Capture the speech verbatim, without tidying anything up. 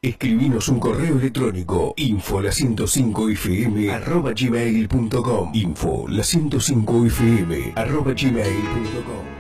Escribinos un correo electrónico info la ciento cinco f m arroba gmail punto com info la ciento cinco f m arroba gmail punto com